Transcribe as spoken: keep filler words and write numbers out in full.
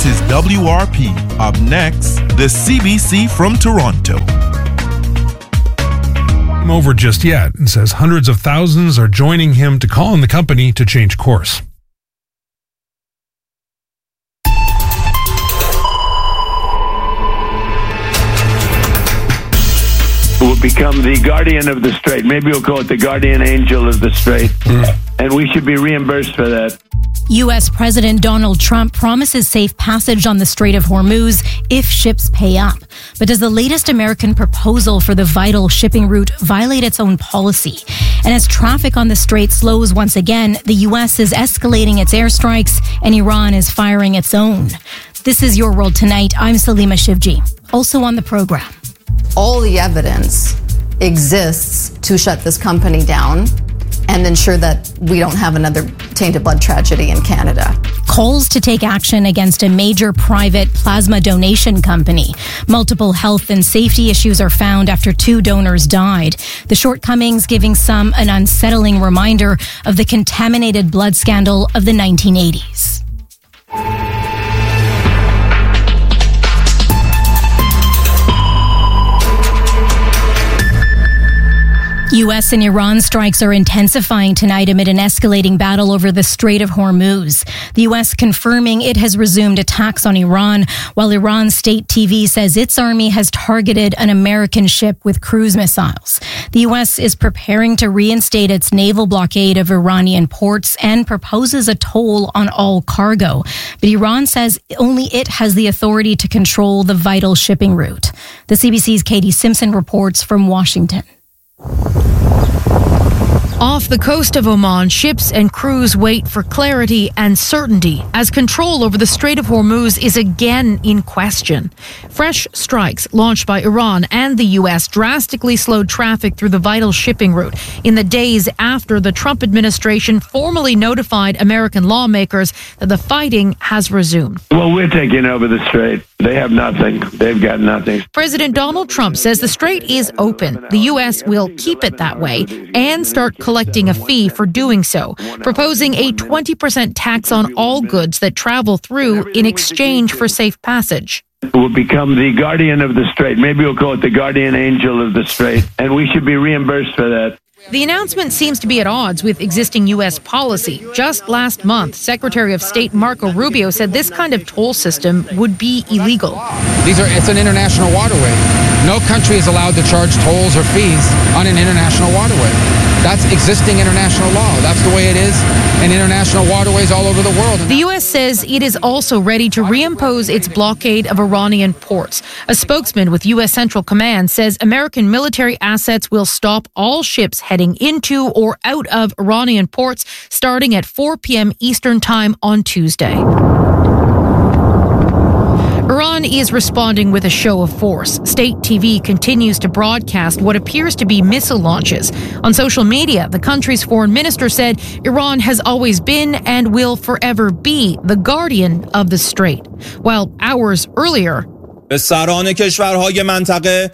This is W R P. Up next, the C B C from Toronto. Over just yet and says hundreds of thousands are joining him to call on the company to change course. Will become the guardian of the strait. Maybe we'll call it the guardian angel of the strait. Mm. And we should be reimbursed for that. U S President Donald Trump promises safe passage on the Strait of Hormuz if ships pay up. But does the latest American proposal for the vital shipping route violate its own policy? And as traffic on the strait slows once again, the U S is escalating its airstrikes and Iran is firing its own. This is Your World Tonight. I'm Salima Shivji. Also on the program. All the evidence exists to shut this company down and ensure that we don't have another tainted blood tragedy in Canada. Calls to take action against a major private plasma donation company. Multiple health and safety issues are found after two donors died. The shortcomings giving some an unsettling reminder of the contaminated blood scandal of the nineteen eighties. U S and Iran strikes are intensifying tonight amid an escalating battle over the Strait of Hormuz. The U S confirming it has resumed attacks on Iran, while Iran's state T V says its army has targeted an American ship with cruise missiles. The U S is preparing to reinstate its naval blockade of Iranian ports and proposes a toll on all cargo. But Iran says only it has the authority to control the vital shipping route. The C B C's Katie Simpson reports from Washington. Off the coast of Oman, ships and crews wait for clarity and certainty as control over the Strait of Hormuz is again in question. Fresh strikes launched by Iran and the U S drastically slowed traffic through the vital shipping route in the days after the Trump administration formally notified American lawmakers that the fighting has resumed. Well, we're taking over the strait. They have nothing. They've got nothing. President Donald Trump says the strait is open. The U S will keep it that way and start collecting a fee for doing so, proposing a twenty percent tax on all goods that travel through in exchange for safe passage. Will become the guardian of the strait. Maybe we'll call it the guardian angel of the strait. And we should be reimbursed for that. The announcement seems to be at odds with existing U S policy. Just last month, Secretary of State Marco Rubio said this kind of toll system would be illegal. These are it's an international waterway. No country is allowed to charge tolls or fees on an international waterway. That's existing international law. That's the way it is in international waterways all over the world. The U S says it is also ready to reimpose its blockade of Iranian ports. A spokesman with U S Central Command says American military assets will stop all ships heading into or out of Iranian ports starting at four p.m. Eastern Time on Tuesday. Iran is responding with a show of force. State T V continues to broadcast what appears to be missile launches. On social media, the country's foreign minister said Iran has always been and will forever be the guardian of the strait. While hours earlier,